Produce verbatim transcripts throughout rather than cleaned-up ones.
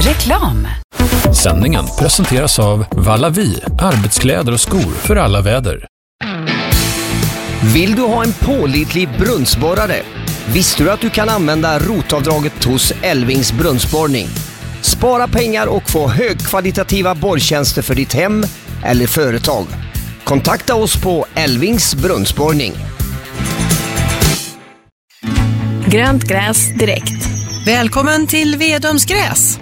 Reklam. Sändningen presenteras av Vallavi, arbetskläder och skor för alla väder. Vill du ha en pålitlig brunnsborrare? Visste du att du kan använda rotavdraget hos Elvings brunnsborrning? Spara pengar och få högkvalitativa borrtjänster för ditt hem eller företag. Kontakta oss på Elvings brunnsborrning. Grönt gräs direkt. Välkommen till Vedums gräs.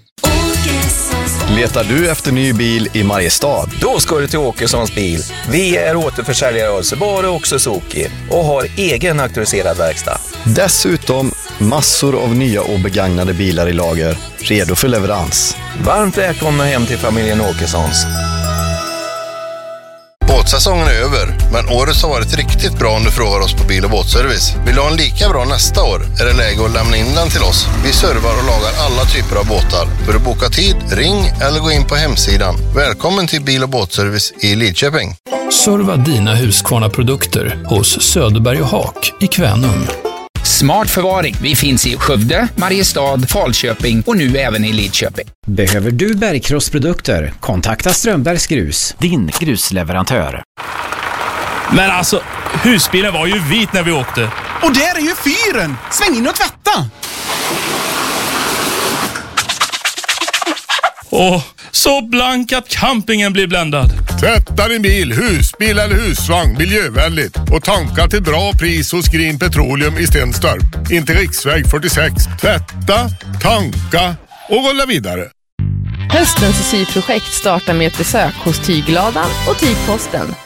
Letar du efter ny bil i Mariestad? Då ska du till Åkessons bil. Vi är återförsäljare av Subaru och Suzuki och har egen auktoriserad verkstad. Dessutom massor av nya och begagnade bilar i lager, redo för leverans. Varmt välkomna hem till familjen Åkessons. Båtsäsongen är över, men året har varit riktigt bra om du frågar oss på Bil- och båtservice. Vill du ha en lika bra nästa år är det läge att lämna in den till oss. Vi servar och lagar alla typer av båtar. För att boka tid, ring eller gå in på hemsidan. Välkommen till Bil- och båtservice i Lidköping. Serva dina Husqvarna-produkter hos Söderberg och Hak i Kvänum. Smart förvaring. Vi finns i Skövde, Mariestad, Falköping och nu även i Lidköping. Behöver du bergkrossprodukter? Kontakta Strömbergs Grus, din grusleverantör. Men alltså, husbilen var ju vit när vi åkte. Och där är ju fyren! Sväng in och tvätta! Åh, så blank att campingen blir bländad. Tvätta din bil, husbil eller husvagn miljövänligt och tanka till bra pris hos Green Petroleum i Stenstorp. Inte riksväg fyrtiosex. Tvätta, tanka och rulla vidare. Höstens syprojekt startar med ett besök hos Tygladan och Tygposten.